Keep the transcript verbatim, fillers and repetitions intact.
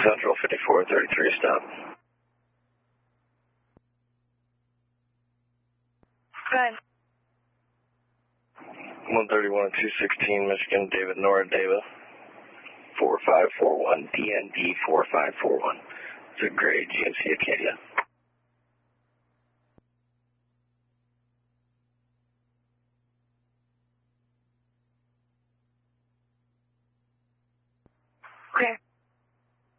Central fifty-four thirty-three, stop. Go ahead. one thirty-one two sixteen, Michigan, David Nora, David. four five four one, D N D four five four one. It's a gray G M C Acadia.